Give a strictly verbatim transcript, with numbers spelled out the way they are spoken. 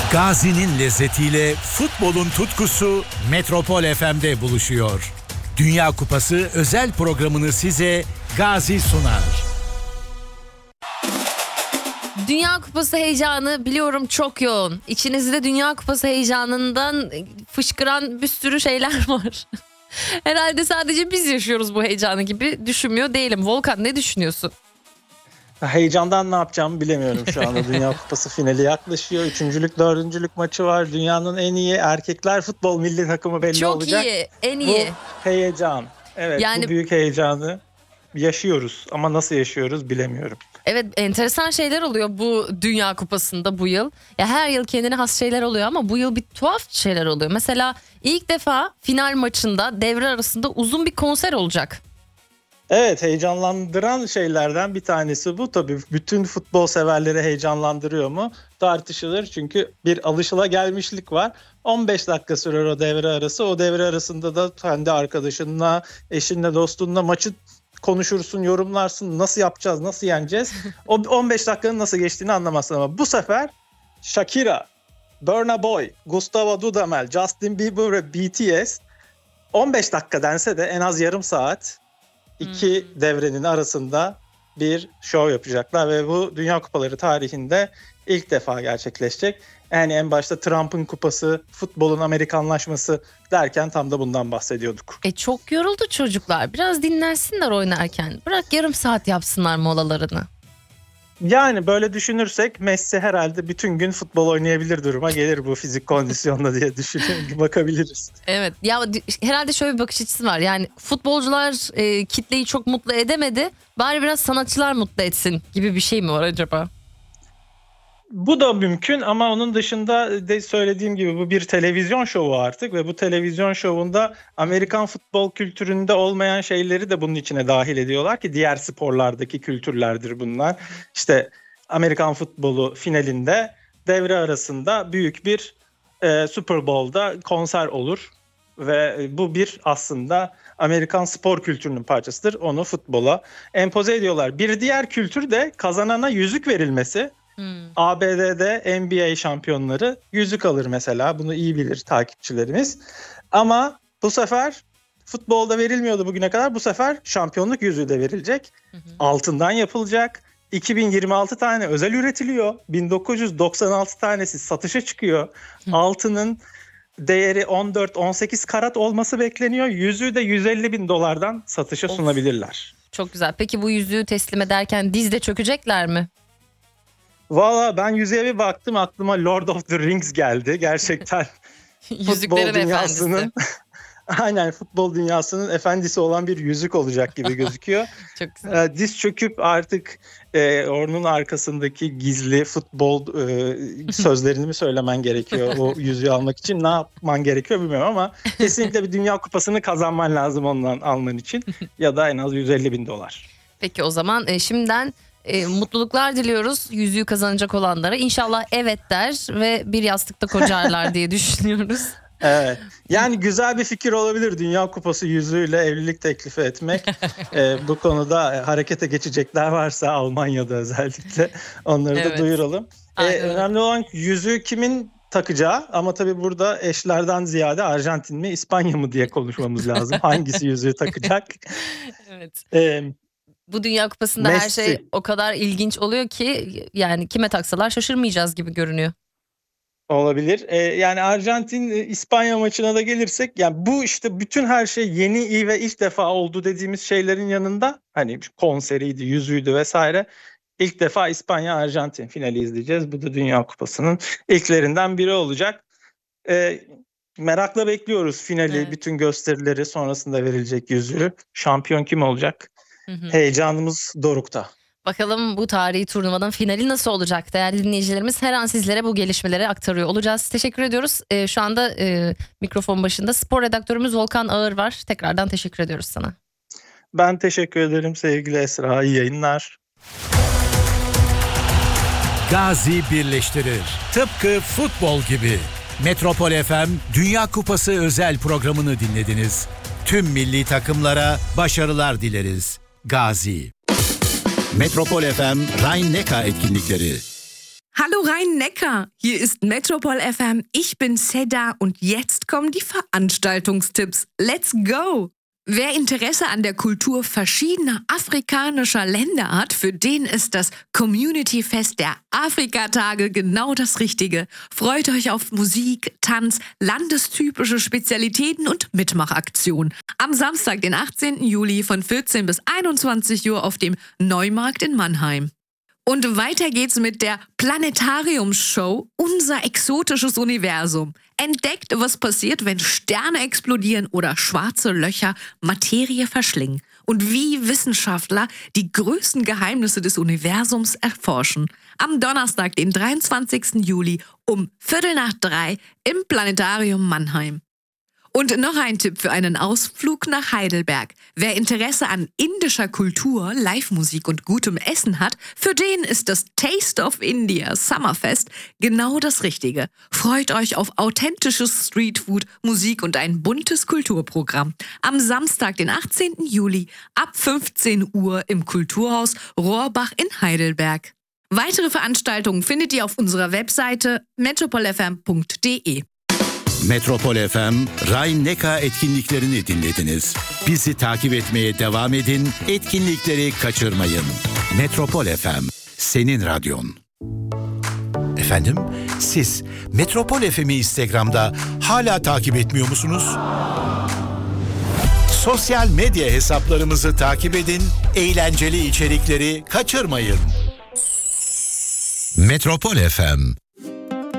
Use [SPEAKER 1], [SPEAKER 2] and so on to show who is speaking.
[SPEAKER 1] Gazi'nin lezzetiyle futbolun tutkusu Metropol F M'de buluşuyor. Dünya Kupası özel programını size Gazi sunar.
[SPEAKER 2] Dünya Kupası heyecanı biliyorum çok yoğun. İçinizde Dünya Kupası heyecanından fışkıran bir sürü şeyler var. Herhalde sadece biz yaşıyoruz bu heyecanı gibi düşünmüyor değilim. Volkan, ne düşünüyorsun?
[SPEAKER 3] Heyecandan ne yapacağımı bilemiyorum şu anda. Dünya Kupası finali yaklaşıyor. Üçüncülük, dördüncülük maçı var. Dünyanın en iyi erkekler futbol milli takımı belli
[SPEAKER 2] çok
[SPEAKER 3] olacak.
[SPEAKER 2] Çok iyi, en iyi.
[SPEAKER 3] Bu heyecan. Evet, yani... bu büyük heyecanı yaşıyoruz ama nasıl yaşıyoruz bilemiyorum.
[SPEAKER 2] Evet, enteresan şeyler oluyor bu Dünya Kupası'nda bu yıl. Ya her yıl kendine has şeyler oluyor ama bu yıl bir tuhaf şeyler oluyor. Mesela ilk defa final maçında devre arasında uzun bir konser olacak.
[SPEAKER 3] Evet, heyecanlandıran şeylerden bir tanesi bu. Tabii bütün futbol severleri heyecanlandırıyor mu? Tartışılır, çünkü bir alışılagelmişlik var. on beş dakika sürer o devre arası. O devre arasında da kendi arkadaşınla, eşinle, dostunla maçı konuşursun, yorumlarsın. Nasıl yapacağız, nasıl yeneceğiz? O on beş dakikanın nasıl geçtiğini anlamazsın ama bu sefer Shakira, Burna Boy, Gustavo Dudamel, Justin Bieber ve B T S on beş dakika dense de en az yarım saat iki hmm. devrenin arasında bir şov yapacaklar ve bu Dünya Kupaları tarihinde ilk defa gerçekleşecek. Yani en başta Trump'ın kupası, futbolun Amerikanlaşması derken tam da bundan bahsediyorduk.
[SPEAKER 2] E çok yoruldu çocuklar. Biraz dinlensinler oynarken. Bırak yarım saat yapsınlar molalarını.
[SPEAKER 3] Yani böyle düşünürsek Messi herhalde bütün gün futbol oynayabilir duruma gelir bu fizik kondisyonla diye düşünüp bakabiliriz.
[SPEAKER 2] Evet ya, herhalde şöyle bir bakış açısı var. Yani futbolcular e, kitleyi çok mutlu edemedi. Bari biraz sanatçılar mutlu etsin gibi bir şey mi var acaba?
[SPEAKER 3] Bu da mümkün ama onun dışında de söylediğim gibi bu bir televizyon şovu artık ve bu televizyon şovunda Amerikan futbol kültüründe olmayan şeyleri de bunun içine dahil ediyorlar ki diğer sporlardaki kültürlerdir bunlar. İşte Amerikan futbolu finalinde devre arasında büyük bir e, Super Bowl'da konser olur ve bu bir aslında Amerikan spor kültürünün parçasıdır. Onu futbola empoze ediyorlar. Bir diğer kültür de kazanana yüzük verilmesi. Hmm. A B D'de N B A şampiyonları yüzük alır mesela. Bunu iyi bilir takipçilerimiz. Ama bu sefer futbolda verilmiyordu bugüne kadar. Bu sefer şampiyonluk yüzüğü de verilecek. Hı hı. Altından yapılacak. iki bin yirmi altı tane özel üretiliyor. bin dokuz yüz doksan altı tanesi satışa çıkıyor. Hı. Altının değeri on dört on sekiz karat olması bekleniyor. Yüzüğü de yüz elli bin dolardan satışa of. sunabilirler.
[SPEAKER 2] Çok güzel. Peki bu yüzüğü teslim ederken dizde çökecekler mi?
[SPEAKER 3] Valla ben yüzüğe bir baktım, aklıma Lord of the Rings geldi. Gerçekten futbol dünyasının aynen futbol dünyasının efendisi olan bir yüzük olacak gibi gözüküyor. Çok güzel. Diz çöküp artık e, onun arkasındaki gizli futbol e, sözlerini mi söylemen gerekiyor o yüzüğü almak için? Ne yapman gerekiyor bilmiyorum ama kesinlikle bir Dünya Kupası'nı kazanman lazım ondan alman için ya da en az yüz elli bin dolar.
[SPEAKER 2] Peki o zaman e, şimdiden E, mutluluklar diliyoruz yüzüğü kazanacak olanlara. İnşallah evet der ve bir yastıkta kocarlar diye düşünüyoruz.
[SPEAKER 3] Evet. Yani güzel bir fikir olabilir Dünya Kupası yüzüğüyle evlilik teklifi etmek. e, bu konuda harekete geçecekler varsa Almanya'da özellikle onları evet. da duyuralım. E, önemli olan yüzüğü kimin takacağı ama tabii burada eşlerden ziyade Arjantin mi İspanya mı diye konuşmamız lazım. Hangisi yüzüğü takacak?
[SPEAKER 2] Evet.
[SPEAKER 3] Evet.
[SPEAKER 2] Bu Dünya Kupası'nda Messi. Her şey o kadar ilginç oluyor ki yani kime taksalar şaşırmayacağız gibi görünüyor.
[SPEAKER 3] Olabilir. Ee, yani Arjantin-İspanya maçına da gelirsek yani bu işte bütün her şey yeni, iyi ve ilk defa oldu dediğimiz şeylerin yanında hani konseriydi, yüzüğüydü vesaire. İlk defa İspanya-Arjantin finali izleyeceğiz. Bu da Dünya Kupası'nın ilklerinden biri olacak. Ee, merakla bekliyoruz finali, evet. bütün gösterileri, sonrasında verilecek yüzüğü. Şampiyon kim olacak? Hı hı. Heyecanımız dorukta.
[SPEAKER 2] Bakalım bu tarihi turnuvanın finali nasıl olacak? Değerli dinleyicilerimiz, her an sizlere bu gelişmeleri aktarıyor olacağız. Teşekkür ediyoruz. Ee, şu anda e, mikrofon başında spor redaktörümüz Volkan Ağır var. Tekrardan teşekkür ediyoruz sana.
[SPEAKER 3] Ben teşekkür ederim sevgili Esra. İyi yayınlar.
[SPEAKER 1] Gazi birleştirir. Tıpkı futbol gibi. Metropol F M Dünya Kupası özel programını dinlediniz. Tüm milli takımlara başarılar dileriz. Gazi. Metropol F M Rhein-Neckar etkinlikleri.
[SPEAKER 4] Hallo Rhein-Neckar, hier ist Metropol F M, ich bin Seda und jetzt kommen die Veranstaltungstipps. Let's go! Wer Interesse an der Kultur verschiedener afrikanischer Länder hat, für den ist das Community-Fest der Afrikatage genau das Richtige. Freut euch auf Musik, Tanz, landestypische Spezialitäten und Mitmachaktionen. Am Samstag, den achtzehnten Juli von vierzehn bis einundzwanzig Uhr auf dem Neumarkt in Mannheim. Und weiter geht's mit der Planetarium-Show Unser exotisches Universum. Entdeckt, was passiert, wenn Sterne explodieren oder schwarze Löcher Materie verschlingen. Und wie Wissenschaftler die größten Geheimnisse des Universums erforschen. Am Donnerstag, den dreiundzwanzigsten Juli um Viertel nach drei im Planetarium Mannheim. Und noch ein Tipp für einen Ausflug nach Heidelberg. Wer Interesse an indischer Kultur, Live-Musik und gutem Essen hat, für den ist das Taste of India Summerfest genau das Richtige. Freut euch auf authentisches Streetfood, Musik und ein buntes Kulturprogramm. Am Samstag, den achtzehnten Juli ab fünfzehn Uhr im Kulturhaus Rohrbach in Heidelberg. Weitere Veranstaltungen findet ihr auf unserer Webseite metropol f m punkt d e.
[SPEAKER 1] Metropol F M, Rhein-Neckar etkinliklerini dinlediniz. Bizi takip etmeye devam edin, etkinlikleri kaçırmayın. Metropol F M, senin radyon. Efendim, siz Metropol F M'i Instagram'da hala takip etmiyor musunuz? Sosyal medya hesaplarımızı takip edin, eğlenceli içerikleri kaçırmayın. Metropol F M,